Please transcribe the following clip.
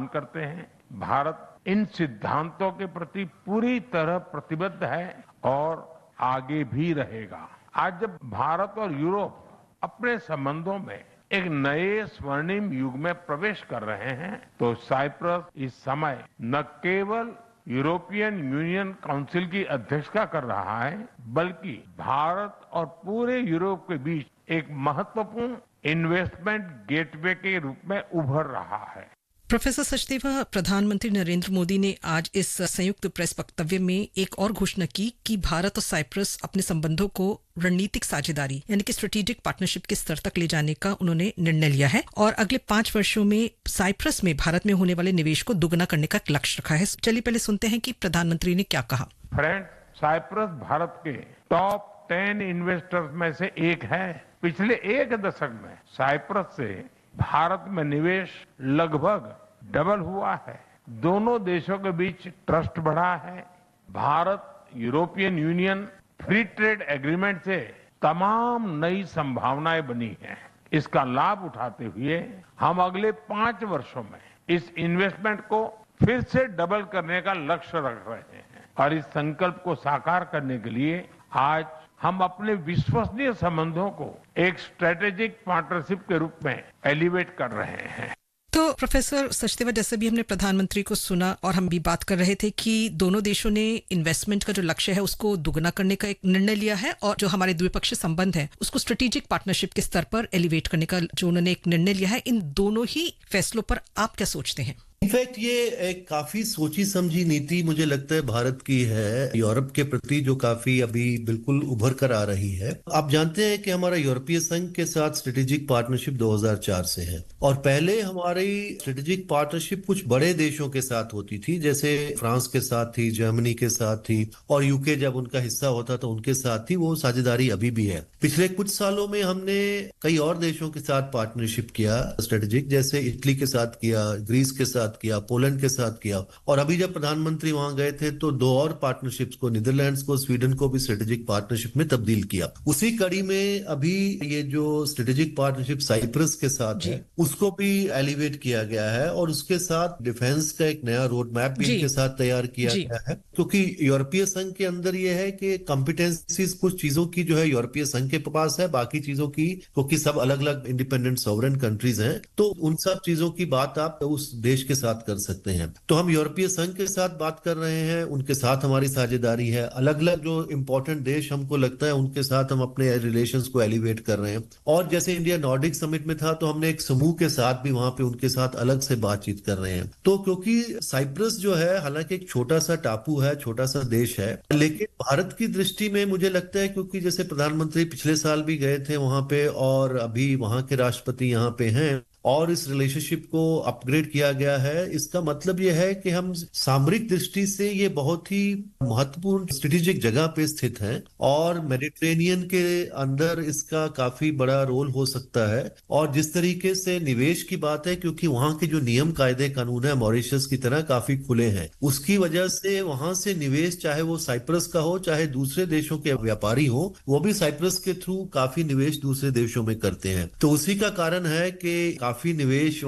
करते हैं। भारत इन सिद्धांतों के प्रति पूरी तरह प्रतिबद्ध है और आगे भी रहेगा। आज जब भारत और यूरोप अपने संबंधों में एक नए स्वर्णिम युग में प्रवेश कर रहे हैं तो साइप्रस इस समय न केवल यूरोपियन यूनियन काउंसिल की अध्यक्षता कर रहा है, बल्कि भारत और पूरे यूरोप के बीच एक महत्वपूर्ण इन्वेस्टमेंट गेटवे के रूप में उभर रहा है। प्रोफेसर सचदेवा, प्रधानमंत्री नरेंद्र मोदी ने आज इस संयुक्त प्रेस वक्तव्य में एक और घोषणा की कि भारत और साइप्रस अपने संबंधों को रणनीतिक साझेदारी यानी कि स्ट्रेटेजिक पार्टनरशिप के स्तर तक ले जाने का उन्होंने निर्णय लिया है और अगले 5 वर्षों में साइप्रस में भारत में होने वाले निवेश को दुगना करने का लक्ष्य रखा है। चलिए पहले सुनते हैं कि प्रधानमंत्री ने क्या कहा। फ्रेंड्स, साइप्रस भारत के टॉप 10 इन्वेस्टर्स में से एक है। पिछले एक दशक में साइप्रस से भारत में निवेश लगभग डबल हुआ है। दोनों देशों के बीच ट्रस्ट बढ़ा है। Bharat European union free trade agreement से तमाम नई संभावनाएं बनी हैं। इसका लाभ उठाते हुए हम अगले 5 वर्षों में इस इन्वेस्टमेंट को फिर से डबल करने का लक्ष्य रख रहे हैं और इस संकल्प को साकार करने के लिए आज हम अपने विश्वसनीय संबंधों को एक स्ट्रेटेजिक पार्टनरशिप के रूप में एलिवेट कर रहे हैं। तो प्रोफेसर सचदेवा, जैसे भी हमने प्रधानमंत्री को सुना और हम भी बात कर रहे थे कि दोनों देशों ने इन्वेस्टमेंट का जो लक्ष्य है उसको दुगना करने का एक निर्णय लिया है और जो हमारे द्विपक्षीय संबंध है उसको स्ट्रेटेजिक पार्टनरशिप के स्तर पर एलिवेट करने का जो उन्होंने एक निर्णय लिया है। इन दोनों ही फैसलों पर आप क्या सोचते हैं? इनफैक्ट ये एक काफी सोची समझी नीति मुझे लगता है भारत की है यूरोप के प्रति, जो काफी अभी बिल्कुल उभर कर आ रही है। आप जानते हैं कि हमारा यूरोपीय संघ के साथ स्ट्रेटेजिक पार्टनरशिप 2004 से है और पहले हमारी स्ट्रेटेजिक पार्टनरशिप कुछ बड़े देशों के साथ होती थी, जैसे फ्रांस के साथ थी, जर्मनी के साथ थी और यूके जब उनका हिस्सा होता तो उनके साथ थी। वो साझेदारी अभी भी है। पिछले कुछ सालों में हमने कई और देशों के साथ पार्टनरशिप किया स्ट्रेटेजिक, जैसे इटली के साथ किया, ग्रीस के साथ किया, पोलैंड के साथ किया और अभी जब प्रधानमंत्री वहां गए थे तो 2 और पार्टनरशिप्स को, नीदरलैंड्स को, स्वीडन को भी स्ट्रेटेजिक पार्टनरशिप में तब्दील किया। उसी कड़ी में अभी ये जो स्ट्रेटेजिक पार्टनरशिप साइप्रस के साथ है उसको भी एलिवेट किया गया है और उसके साथ डिफेंस का एक नया रोड मैप भी इनके साथ तैयार किया गया है, क्योंकि यूरोपीय संघ के अंदर ये है कि कॉम्पिटेंसीज कुछ चीजों की जो है यूरोपीय संघ के पास है, बाकी चीजों की, क्योंकि सब अलग अलग इंडिपेंडेंट सॉवरेन कंट्रीज हैं, तो उन सब चीजों की बात आप उस देश के साथ कर सकते हैं। तो हम यूरोपीय संघ के साथ बात कर रहे हैं, उनके साथ हमारी साझेदारी है। अलग अलग जो इंपॉर्टेंट देश हमको लगता है उनके साथ हम अपने रिलेशंस को एलिवेट कर रहे हैं और जैसे इंडिया नॉर्डिक समिट में था तो हमने एक समूह के साथ भी वहां पे उनके साथ अलग से बातचीत कर रहे हैं। तो क्योंकि साइप्रस जो है हालांकि एक छोटा सा टापू है, छोटा सा देश है, लेकिन भारत की दृष्टि में मुझे लगता है क्योंकि जैसे प्रधानमंत्री पिछले साल भी गए थे वहां पे और अभी वहां के राष्ट्रपति यहाँ पे हैं और इस रिलेशनशिप को अपग्रेड किया गया है। इसका मतलब यह है कि हम सामरिक दृष्टि से ये बहुत ही महत्वपूर्ण स्ट्रेटेजिक जगह पे स्थित है और मेडिटेरेनियन के अंदर इसका काफी बड़ा रोल हो सकता है। और जिस तरीके से निवेश की बात है, क्योंकि वहां के जो नियम कायदे कानून है मॉरिशस की तरह काफी खुले हैं, उसकी वजह से वहां से निवेश चाहे वो साइप्रस का हो चाहे दूसरे देशों के व्यापारी हो, वो भी साइप्रस के थ्रू काफी निवेश दूसरे देशों में करते हैं। तो उसी का कारण है कि काफी निवेश